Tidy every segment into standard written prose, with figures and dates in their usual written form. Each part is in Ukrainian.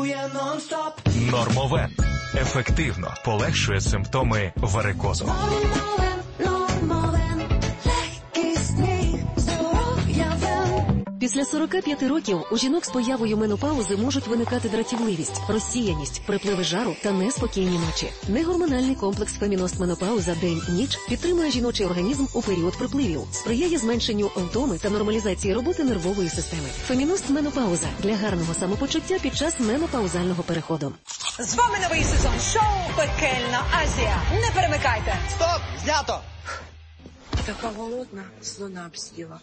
працює нон-стоп. Нормовен ефективно полегшує симптоми варикозу. Після 45 років у жінок з появою менопаузи можуть виникати дратівливість, розсіяність, припливи жару та неспокійні ночі. Негормональний комплекс Феміност Менопауза День-ніч підтримує жіночий організм у період припливів, сприяє зменшенню втоми та нормалізації роботи нервової системи. Феміност Менопауза для гарного самопочуття під час менопаузального переходу. З вами новий сезон шоу «Пекельна Азія». Не перемикайте. Стоп! Знято! Така голодна, слона б з'їла.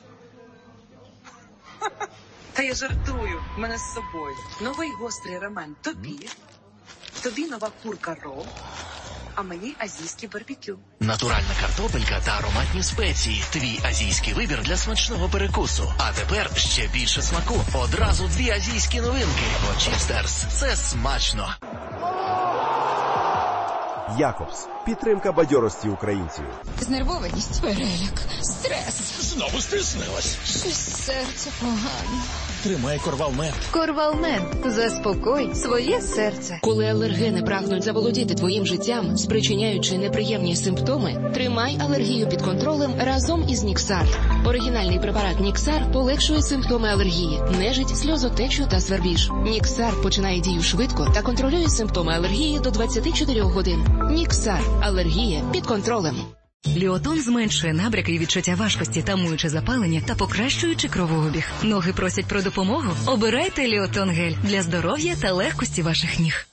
Та я жартую, в мене з собою. Новий гострий рамен тобі нова курка рол, а мені азійський барбекю. Натуральна картопелька та ароматні спеції. Твій азійський вибір для смачного перекусу. А тепер ще більше смаку. Одразу 2 азійські новинки. Бо Чіпстерс – це смачно. Якобс. Підтримка бадьорості українців. Знервованість, переляк, стрес. Знову стиснилась. Щось серце погано. Тримай Корвалмент. Корвалмент. Заспокой своє серце. Коли алергени прагнуть заволодіти твоїм життям, спричиняючи неприємні симптоми, тримай алергію під контролем разом із Ніксар. Оригінальний препарат Ніксар полегшує симптоми алергії, нежить, сльозотечу та свербіж. Ніксар починає дію швидко та контролює симптоми алергії до 24 годин. Ніксар. Алергія під контролем. Ліотон зменшує набряки і відчуття важкості, тамуючи запалення та покращуючи кровообіг. Ноги просять про допомогу? Обирайте Ліотон гель для здоров'я та легкості ваших ніг.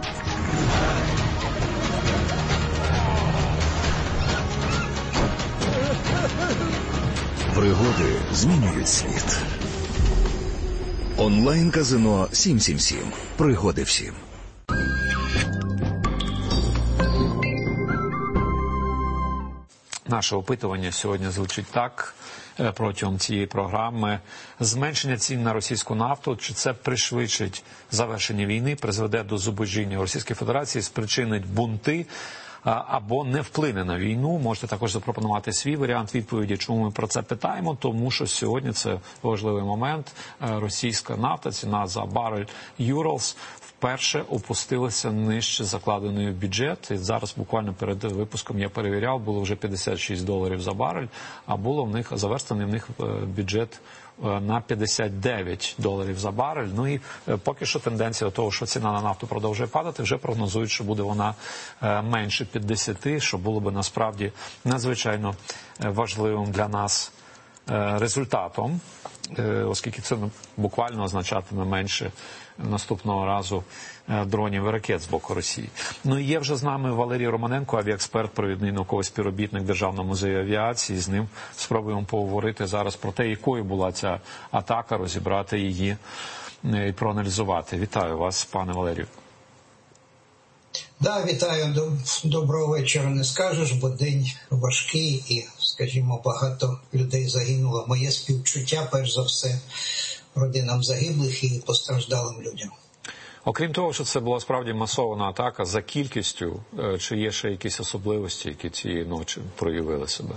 Пригоди змінюють світ. Онлайн-казино 777. Пригоди всім. Наше опитування сьогодні звучить так протягом цієї програми. Зменшення цін на російську нафту, чи це пришвидшить завершення війни, призведе до зубожіння Російської Федерації, спричинить бунти або не вплине на війну? Можете також запропонувати свій варіант відповіді. Чому ми про це питаємо? Тому що сьогодні це важливий момент. Російська нафта, ціна за барель Urals вперше опустилася нижче закладеної в бюджет. І зараз буквально перед випуском я перевіряв, було вже $56 за барель, а було в них заверстаний в них бюджет на $59 за барель. Ну і поки що тенденція до того, що ціна на нафту продовжує падати, вже прогнозують, що буде вона менше 50, що було би насправді надзвичайно важливим для нас результатом, оскільки це буквально означатиме менше наступного разу дронів і ракет з боку Росії. Ну і є вже з нами Валерій Романенко, авіаексперт, провідний науковий співробітник Державного музею авіації. З ним спробуємо поговорити зараз про те, якою була ця атака, розібрати її і проаналізувати. Вітаю вас, пане Валерію. Да, вітаю. Доброго вечора не скажеш, бо день важкий і, скажімо, багато людей загинуло. Моє співчуття, перш за все, родинам загиблих і постраждалим людям. Окрім того, що це була справді масована атака, за кількістю, чи є ще якісь особливості, які цієї ночі проявили себе?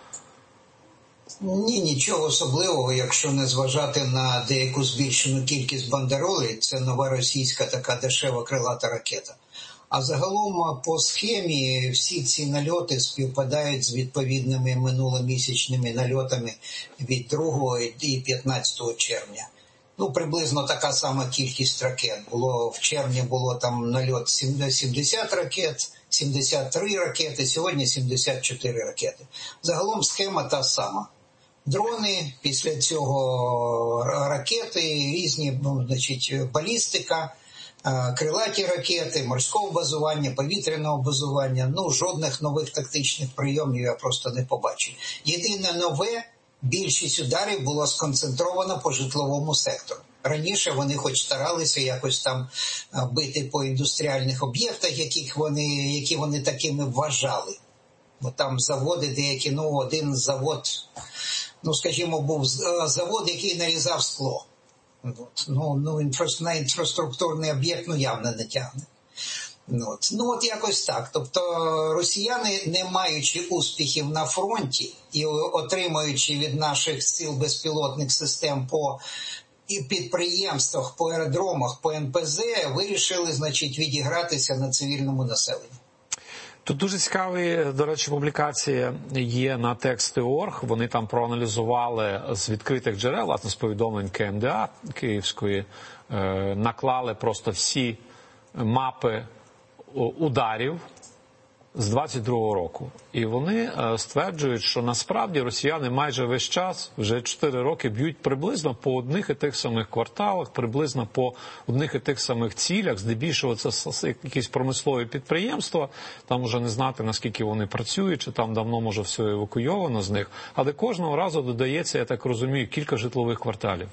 Ні, нічого особливого, якщо не зважати на деяку збільшену кількість бандеролей. Це нова російська така дешева крилата ракета. А загалом по схемі всі ці нальоти співпадають з відповідними минуломісячними нальотами від 2 і 15 червня. Ну, приблизно така сама кількість ракет. В червні було там нальот 70 ракет, 73 ракети, сьогодні 74 ракети. Загалом схема та сама. Дрони, після цього ракети, різні, значить, балістика, крилаті ракети, морського базування, повітряного базування. Ну, жодних нових тактичних прийомів я просто не побачив. Єдине нове, більшість ударів було сконцентровано по житловому сектору. Раніше вони хоч старалися якось там бити по індустріальних об'єктах, які вони такими вважали. Бо там заводи деякі, ну, один завод, ну, скажімо, був завод, який нарізав скло. На інфраструктурний об'єкт, ну, явно не тягне. От якось так. Тобто росіяни, не маючи успіхів на фронті і отримуючи від наших сил безпілотних систем по і підприємствах, по аеродромах, по НПЗ вирішили, значить, відігратися на цивільному населенні. Тут дуже цікаві, до речі, публікації є на Тексти.орг. Вони там проаналізували з відкритих джерел, власне, з повідомлень КМДА Київської, наклали просто всі мапи ударів з 22-го року. І вони стверджують, що насправді росіяни майже весь час, вже 4 роки, б'ють приблизно по одних і тих самих кварталах, приблизно по одних і тих самих цілях. Здебільшого це якісь промислові підприємства, там вже не знати, наскільки вони працюють, чи там давно, може, все евакуйовано з них. Але кожного разу додається, я так розумію, кілька житлових кварталів.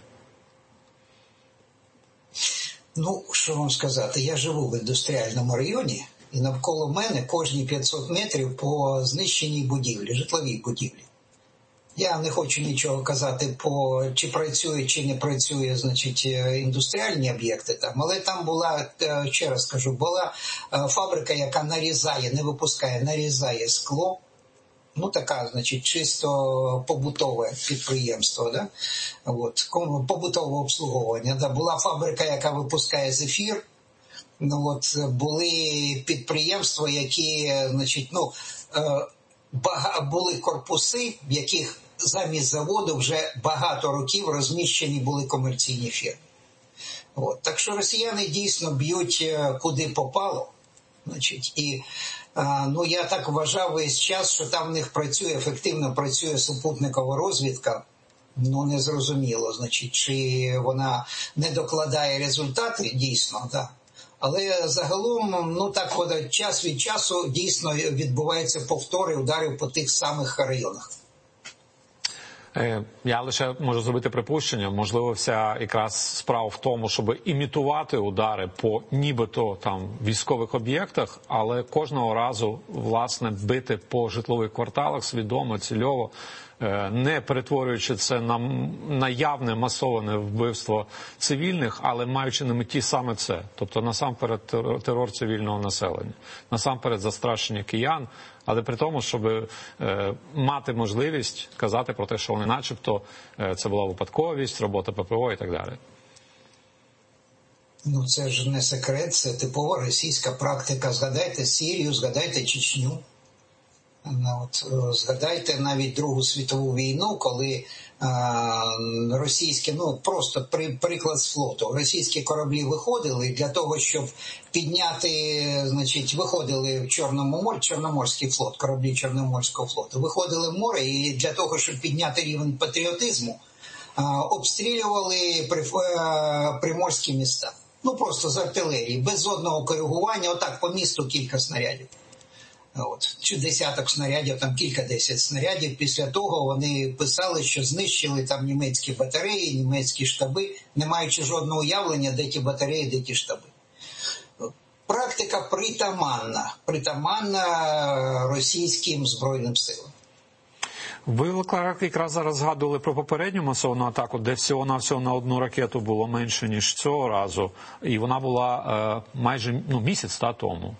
Ну, що вам сказати, я живу в індустріальному районі, і навколо мене кожні 500 метрів по знищеній будівлі, житловій будівлі. Я не хочу нічого казати по чи працює, чи не працює, значить, індустріальні об'єкти там, але там була, ще раз кажу, була фабрика, яка нарізає, не випускає, нарізає скло. Ну, така, значить, чисто побутове підприємство, да? От, побутове обслуговування. Да? Була фабрика, яка випускає зефір. Ну, от, були підприємства, які, значить, ну, були корпуси, в яких замість заводу вже багато років розміщені були комерційні фірми. От. Так що росіяни дійсно б'ють куди попало. Значить, і ну, я так вважав весь час, що там в них працює, ефективно працює супутникова розвідка. Ну, не зрозуміло, значить, чи вона не докладає результати, дійсно, да. Але загалом, ну, так от, час від часу дійсно відбуваються повтори ударів по тих самих районах. Я лише можу зробити припущення, можливо, вся якраз справа в тому, щоб імітувати удари по нібито там військових об'єктах, але кожного разу, власне, бити по житлових кварталах свідомо, цільово, не перетворюючи це на явне масоване вбивство цивільних, але маючи на меті саме це. Тобто насамперед терор цивільного населення, насамперед застрашення киян, але при тому, щоб мати можливість казати про те, що вони начебто це була випадковість, робота ППО і так далі. Ну, це ж не секрет, це типова російська практика. Згадайте Сирію, згадайте Чечню. От, згадайте навіть Другу світову війну, коли російські, ну просто приклад з флоту, російські кораблі виходили для того, щоб підняти, значить, виходили в Чорному морі, Чорноморський флот, кораблі Чорноморського флоту, виходили в море і для того, щоб підняти рівень патріотизму, обстрілювали приморські міста. Ну просто з артилерії, без жодного коригування, отак по місту кілька снарядів. От, чи десяток снарядів, там кілька-десять снарядів. Після того вони писали, що знищили там німецькі батареї, німецькі штаби, не маючи жодного уявлення, де ті батареї, де ті штаби. Практика притаманна російським Збройним силам. Ви якраз зараз згадували про попередню масовану атаку, де всього-навсього на одну ракету було менше, ніж цього разу. І вона була майже місяць тому.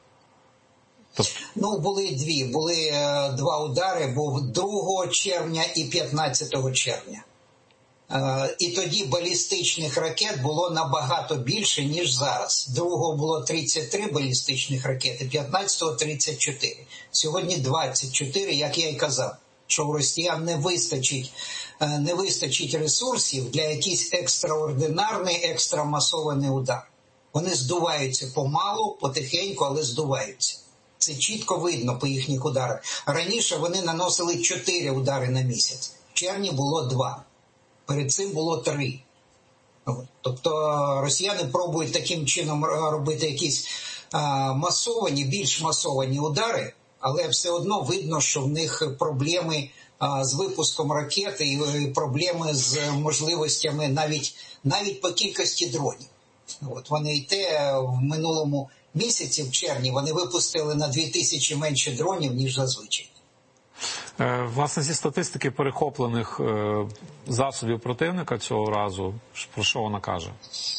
Ну, були дві. Були два удари, був 2 червня і 15 червня. І тоді балістичних ракет було набагато більше, ніж зараз. 2-го було 33 балістичних ракети, 15-го 34. Сьогодні 24, як я й казав, що у росіян не вистачить ресурсів для якийсь екстраординарний, екстрамасований удар. Вони здуваються помалу, потихеньку, але здуваються. Це чітко видно по їхніх ударах. Раніше вони наносили 4 удари на місяць. В червні було 2. Перед цим було 3. Тобто росіяни пробують таким чином робити якісь більш масовані удари, але все одно видно, що в них проблеми з випуском ракет і проблеми з можливостями навіть по кількості дронів. От вони й те в минулому місяці, в червні, вони випустили на 2000 менше дронів, ніж зазвичай. Власне, зі статистики перехоплених засобів противника цього разу, про що вона каже?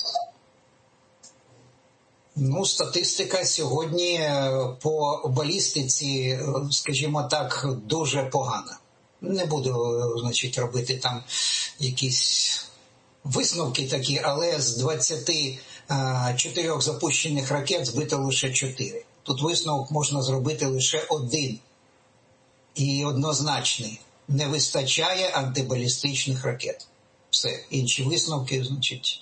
Ну, статистика сьогодні по балістиці, скажімо так, дуже погана. Не буду, значить, робити там якісь висновки такі, але з 24 запущених ракет збито лише 4. Тут висновок можна зробити лише один. І однозначний. Не вистачає антибалістичних ракет. Все. Інші висновки, значить,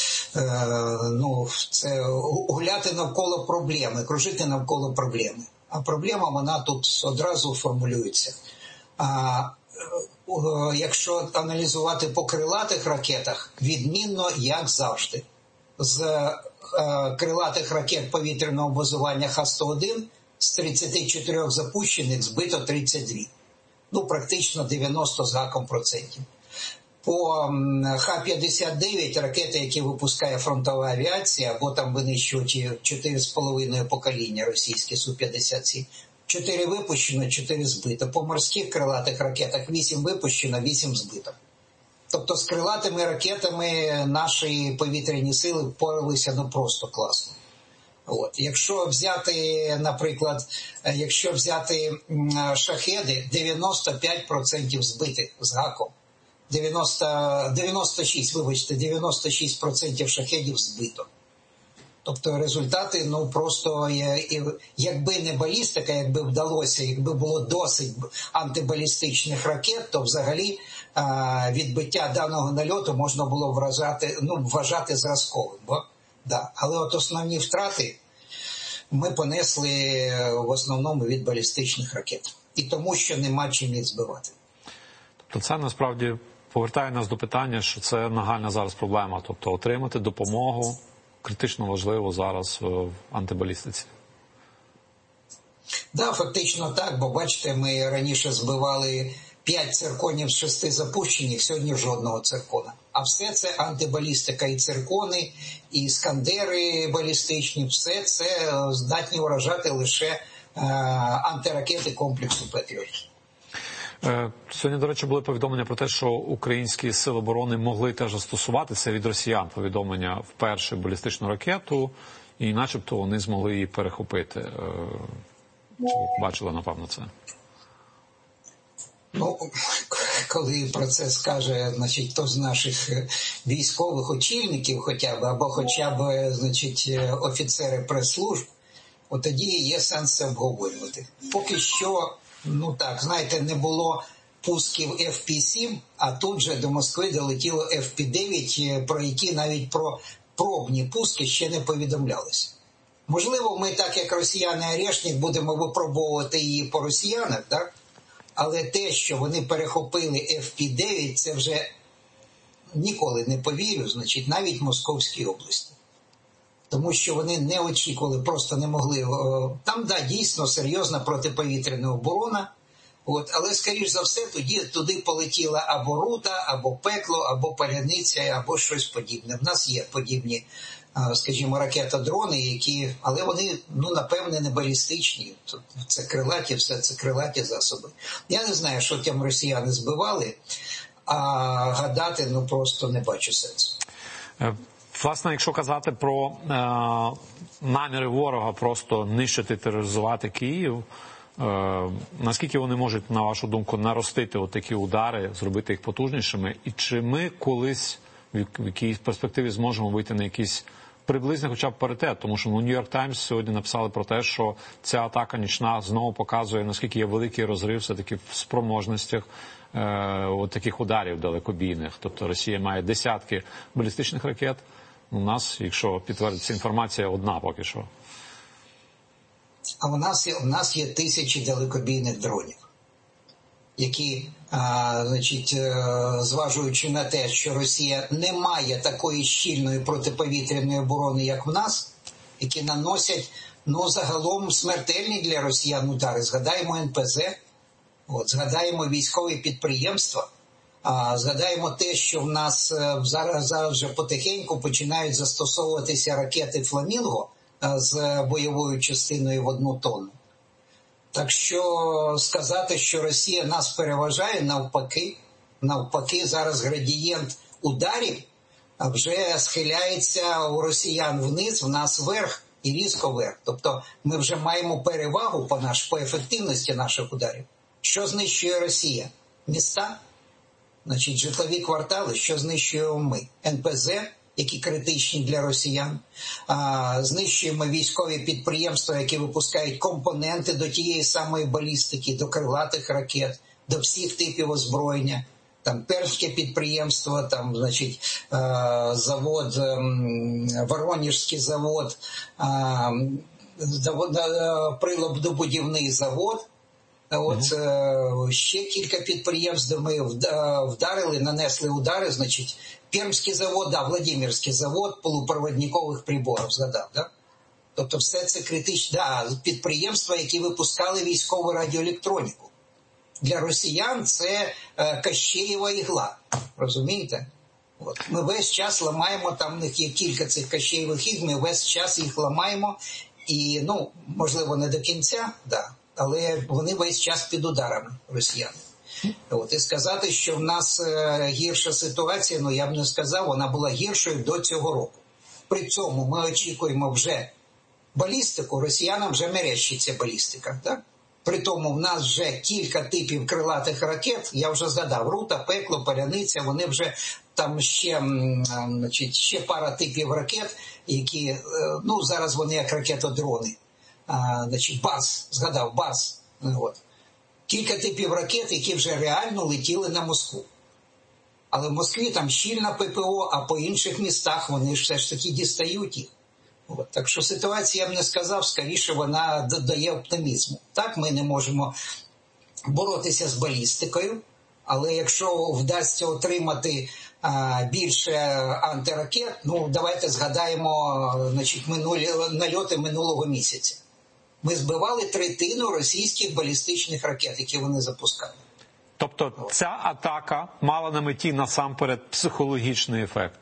це гуляти навколо проблеми, кружити навколо проблеми. А проблема, вона тут одразу формулюється. Якщо аналізувати по крилатих ракетах, відмінно, як завжди. З крилатих ракет повітряного базування Х-101 з 34 запущених збито 32. Практично 90 з гаком процентів. По Х-59 ракети, які випускає фронтова авіація, або там винищувачі 4,5 покоління російські Су-57, 4 випущено, 4 збито. По морських крилатих ракетах 8 випущено, 8 збито. Тобто з крилатими ракетами наші повітряні сили впоралися просто класно. Якщо взяти, наприклад, шахеди, 95% збитих з гаком. 96% шахедів збито. Тобто результати, просто, якби не балістика, якби вдалося, якби було досить антибалістичних ракет, то взагалі відбиття даного нальоту можна було вважати зразковим. Але от основні втрати ми понесли в основному від балістичних ракет. І тому, що нема чим їх збивати. Тобто це насправді повертає нас до питання, що це нагальна зараз проблема. Тобто отримати допомогу критично важливо зараз в антибалістиці. Так, фактично так, бо бачите, ми раніше збивали 5 цирконів з 6 запущених, сьогодні жодного циркона. А все це антибалістика, і циркони, і іскандери балістичні, все це здатні вражати лише антиракети комплексу «Петріот». Сьогодні, до речі, були повідомлення про те, що українські сили оборони могли теж застосувати це від росіян повідомлення в першу балістичну ракету, і начебто вони змогли її перехопити. Чи бачили, напевно, це? Коли про це скаже, хто з наших військових очільників або хоча б, офіцери прес-служб, от тоді є сенс це обговорювати. Поки що, не було пусків FP-7, а тут же до Москви долетіло FP-9, про які навіть про пробні пуски ще не повідомлялося. Можливо, ми так, як росіяни-арешник, будемо випробовувати її по росіянах, так? Але те, що вони перехопили FP-9, це вже ніколи не повірю, навіть в Московській області. Тому що вони не очікували, просто не могли. Там, дійсно, серйозна протиповітряна оборона, але, скоріш за все, туди полетіла або рута, або пекло, або паляниця, або щось подібне. В нас є подібні, ракета-дрони, але вони, напевне, не балістичні. Це крилаті, все це крилаті засоби. Я не знаю, що там росіяни збивали, а гадати, просто не бачу сенсу. Власне, якщо казати про наміри ворога просто нищити, тероризувати Київ, наскільки вони можуть, на вашу думку, наростити такі удари, зробити їх потужнішими? І чи ми колись в якійсь перспективі зможемо вийти на якийсь приблизний хоча б паритет? Тому що New York Times сьогодні написали про те, що ця атака нічна знову показує, наскільки є великий розрив все-таки в спроможностях таких ударів далекобійних. Тобто Росія має десятки балістичних ракет. У нас, якщо підтвердиться інформація, одна поки що. А в нас є тисячі далекобійних дронів, які, зважаючи на те, що Росія не має такої щільної протиповітряної оборони, як в нас, які наносять, загалом смертельні для росіян удари. Згадаємо НПЗ, згадаємо військові підприємства, згадаємо те, що в нас зараз вже потихеньку починають застосовуватися ракети «Фламінго» з бойовою частиною в 1 тонну. Так що сказати, що Росія нас переважає, навпаки, зараз градієнт ударів вже схиляється у росіян вниз, в нас вверх і різко вверх. Тобто ми вже маємо перевагу по ефективності наших ударів. Що знищує Росія? Міста? Значить, житлові квартали, що знищуємо ми? НПЗ, які критичні для росіян. Знищуємо військові підприємства, які випускають компоненти до тієї самої балістики, до крилатих ракет, до всіх типів озброєння. Там перське підприємство, там, значить, завод, Воронежський завод, приладобудівний завод. От ще кілька підприємств, де ми вдарили, нанесли удари, значить, Пермський завод, Владимирський завод полупроводникових приборів, згадав, да? Тобто все це критичне, підприємства, які випускали військову радіоелектроніку. Для росіян це Кащеєва ігла, розумієте? От. Ми весь час ламаємо, там в них є кілька цих Кащеєвих ігл, ми весь час їх ламаємо, і, ну, можливо, не до кінця, да, але вони весь час під ударами, росіяни. От, і сказати, що в нас гірша ситуація, ну я б не сказав, вона була гіршою до цього року. При цьому ми очікуємо вже балістику, росіянам вже мерещиться балістика, так? При тому в нас вже кілька типів крилатих ракет, я вже згадав, Рута, Пекло, Паляниця, вони вже там ще, значить, ще пара типів ракет, які, ну зараз вони як ракетодрони, значить, БАС, згадав, БАС, от. Кілька типів ракет, які вже реально летіли на Москву. Але в Москві там щільна ППО, а по інших містах вони ж все ж таки дістають їх. От. Так що ситуація, я б не сказав, скоріше вона додає оптимізму. Так, ми не можемо боротися з балістикою, але якщо вдасться отримати більше антиракет, ну давайте згадаємо, значить, нальоти минулого місяця. Ми збивали третину російських балістичних ракет, які вони запускали. Тобто ця атака мала на меті насамперед психологічний ефект?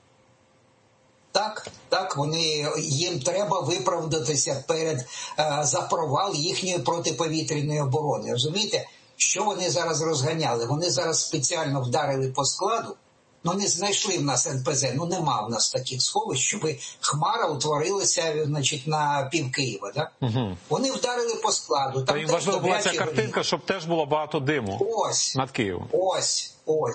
Так, їм треба виправдатися за провал їхньої протиповітряної оборони. Розумієте, що вони зараз розганяли? Вони зараз спеціально вдарили по складу, ну не знайшли в нас НПЗ, ну нема в нас таких сховищ, щоб Хмара утворилася, значить, на пів Києва. Да? Угу. Вони вдарили по складу. Та їм важливо була ця картинка, щоб теж було багато диму над Києвом. Ось.